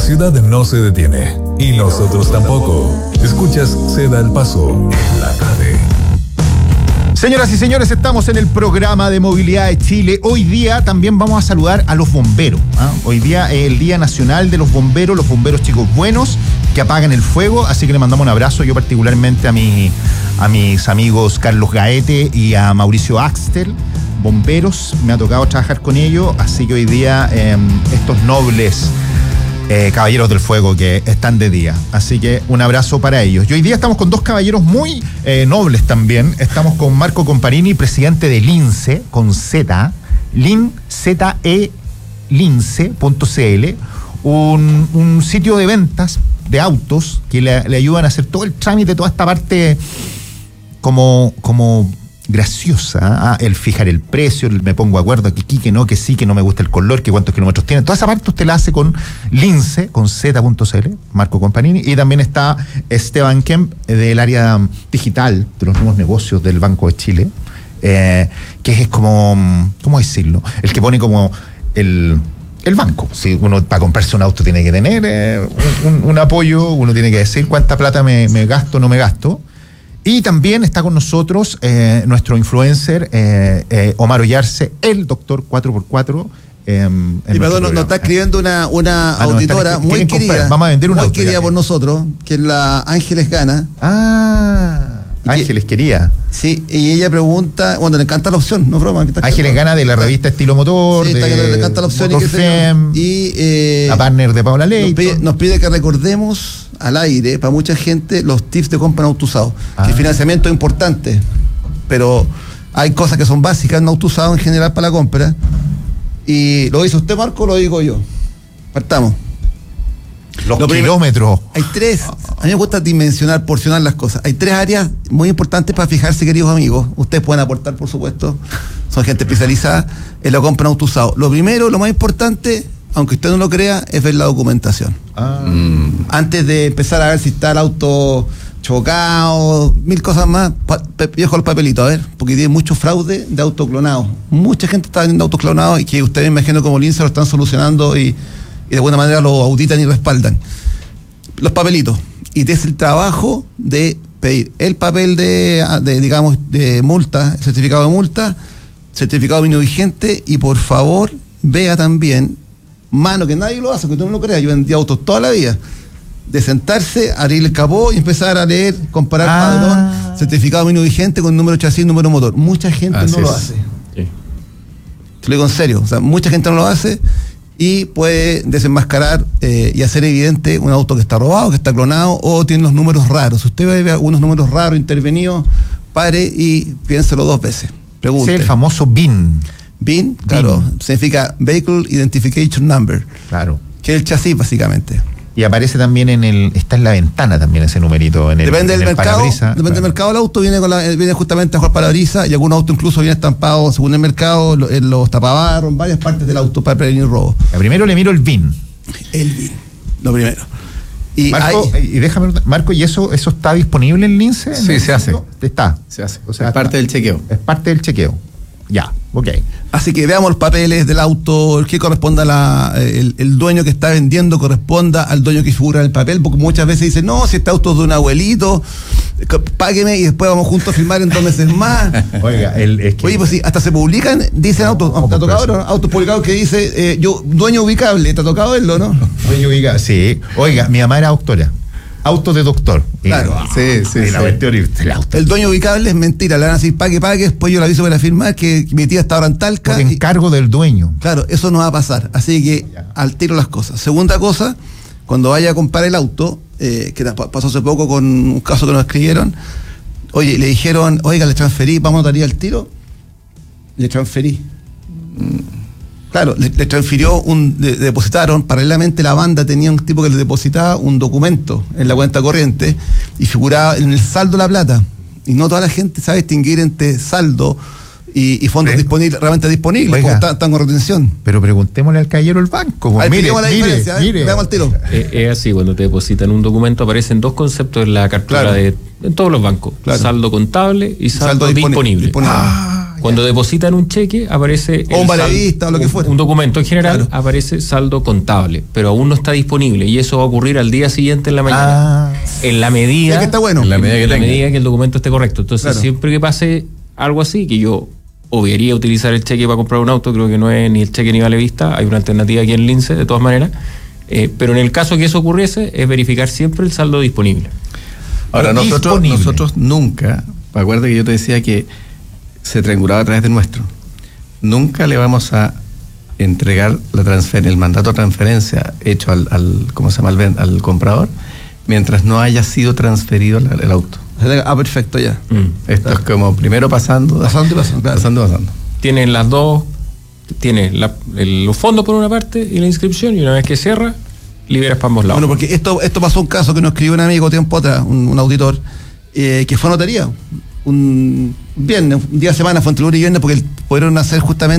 ciudad no se detiene y nosotros tampoco. Escuchas Ceda el Paso en la tarde. Señoras y señores, estamos en el programa de Movilidad de Chile. Hoy día también vamos a saludar a los bomberos. Hoy día es el Día Nacional de los bomberos chicos buenos que apagan el fuego, así que le mandamos un abrazo yo particularmente a mis amigos Carlos Gaete y a Mauricio Axtel, bomberos. Me ha tocado trabajar con ellos, así que hoy día estos nobles caballeros del fuego que están de día, así que un abrazo para ellos. Y hoy día estamos con dos caballeros muy nobles también. Estamos con Marco Comparini, presidente de Lince, con Z, lince.cl, un sitio de ventas de autos que le ayudan a hacer todo el trámite, toda esta parte como graciosa, el fijar el precio, me pongo de acuerdo aquí, que no, que sí, que no me gusta el color, que cuántos kilómetros tiene. Toda esa parte usted la hace con Lince, con Z.cl, Marco Comparini, y también está Esteban Kemp del área digital de los nuevos negocios del Banco de Chile, que es como, ¿cómo decirlo? El que pone como el banco. Si uno para comprarse un auto tiene que tener un apoyo, uno tiene que decir cuánta plata me gasto o no me gasto. Y también está con nosotros nuestro influencer Omar Ollarse, el doctor 4x4. Y perdón, nos está escribiendo una auditora muy querida. Vamos a vender una muy querida por nosotros, que es la Ángeles Gana. Ángeles quería. Sí, y ella pregunta, bueno, le encanta la opción, no broma. Ángeles Gana de la revista Estilo Motor, sí, le encanta la opción y la partner de Paula Ley. Nos pide que recordemos al aire, para mucha gente, los tips de compra en auto usado. Que el financiamiento es importante, pero hay cosas que son básicas en auto usado en general para la compra. Y lo dice usted, Marco, lo digo yo. Partamos. Los kilómetros. Hay tres, a mí me gusta porcionar las cosas. Hay tres áreas muy importantes para fijarse, queridos amigos. Ustedes pueden aportar, por supuesto. Son gente especializada en la compra en auto usado. Lo primero, lo más importante, aunque usted no lo crea, es ver la documentación. Antes de empezar a ver si está el auto chocado, 1000 cosas más, viejo el papelito, a ver, porque tiene mucho fraude de auto clonado. Mucha gente está vendiendo autos clonados y que ustedes, me imagino, como Lince lo están solucionando y de alguna manera lo auditan y respaldan. Los papelitos. Y es el trabajo de pedir el papel de multa, el certificado de multa, certificado de dominio vigente, y por favor vea también, mano, que nadie lo hace, que tú no lo creas, yo vendí autos toda la vida, de sentarse, abrir el capó y empezar a leer, comparar padrón, certificado de dominio vigente con número de chasis, número de motor. Mucha gente no lo hace. Sí. Te lo digo en serio, o sea, mucha gente no lo hace y puede desenmascarar y hacer evidente un auto que está robado, que está clonado o tiene los números raros. Si usted ve algunos números raros intervenidos, pare y piénselo 2 veces. Pregunte. Es el famoso BIN. BIN, claro, significa Vehicle Identification Number. Claro. Que es el chasis, básicamente. Y aparece también está en la ventana también ese numerito. Depende del mercado. Depende del mercado, el auto viene justamente bajo el parabrisas, y algún auto incluso viene estampado según el mercado, en los tapabarros, en varias partes del auto para prevenir robo. Primero le miro el BIN. El BIN, lo primero. Y Marco, déjame preguntar, Marco, ¿y eso está disponible en Lince? Sí, se hace. Se hace. O sea, es parte del chequeo. Es parte del chequeo. Ya, ok. Así que veamos los papeles del auto, el que corresponda el dueño que está vendiendo corresponda al dueño que figura en el papel, porque muchas veces dicen, no, si este auto es de un abuelito, págueme y después vamos juntos a firmar en 2 meses más. Oiga, Oye, pues sí, hasta se publican, dicen autos, ¿te ha tocado autos publicados que dice, dueño ubicable, ¿te ha tocado verlo, no? Dueño ubicable, sí. Oiga, mi mamá era doctora. Auto de doctor. Claro. El dueño ubicable es mentira. Le van a decir pague, después yo le aviso para firmar que mi tía está ahora en Talca. Por encargo del dueño. Claro, eso no va a pasar. Así que al tiro las cosas. Segunda cosa, cuando vaya a comprar el auto, que pasó hace poco con un caso que nos escribieron, oye, le dijeron, oiga, le transferí, vamos a notaría al tiro. Le transferí. Claro, le transfirió depositaron, paralelamente la banda tenía un tipo que le depositaba un documento en la cuenta corriente y figuraba en el saldo la plata. Y no toda la gente sabe distinguir entre saldo y fondos realmente disponibles, como están con retención. Pero preguntémosle al caballero del banco. Mire, veamos el tiro. Es así, cuando te depositan un documento aparecen 2 conceptos en la cartera en todos los bancos. Claro. Saldo contable y saldo disponible. Cuando depositan un cheque, aparece o un valedista o lo que fuera. Un documento en general, Claro. aparece saldo contable, pero aún no está disponible y eso va a ocurrir al día siguiente en la mañana. En la medida, Sí, que está bueno. En la medida que en la tenga. medida que el documento esté correcto. Entonces, Claro. siempre que pase algo así, que yo obviaría utilizar el cheque para comprar un auto, creo que no es ni el cheque ni vale vista, hay una alternativa aquí en Lince, de todas maneras, pero en el caso que eso ocurriese, es verificar siempre el saldo disponible. Ahora, Disponible. nosotros nunca, acuérdate que yo te decía que se triangulaba a través del nuestro, nunca le vamos a entregar el mandato de transferencia hecho al ¿cómo se llama? Al comprador, mientras no haya sido transferido el auto. Perfecto, ya. Esto es como primero pasando, Pasando y pasando, claro. pasando. Tienen las dos, tiene los fondos por una parte y la inscripción, y una vez que cierra, liberas para ambos lados. Bueno, porque esto pasó un caso que nos escribió un amigo tiempo atrás, un auditor, que fue a notaría un viernes, un día de semana, fue entre lunes y viernes, porque pudieron hacer justamente